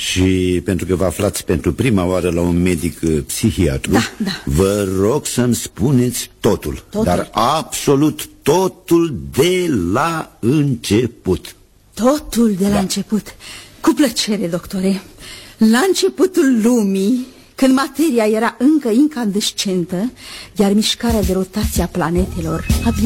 Și pentru că vă aflați pentru prima oară la un medic psihiatru, da. Vă rog să-mi spuneți totul, dar absolut totul de la început. Totul de la început. Cu plăcere, doctore. La începutul lumii, când materia era încă incandescentă, iar mișcarea de rotație a planetelor